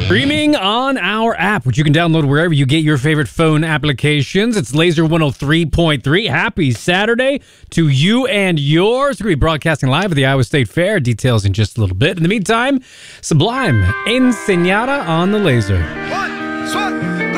Streaming on our app, which you can download wherever you get your favorite phone applications. It's Laser 103.3. Happy Saturday to you and yours. We're going to be broadcasting live at the Iowa State Fair. Details in just a little bit. In the meantime, Sublime, Enseñada on the Laser. One,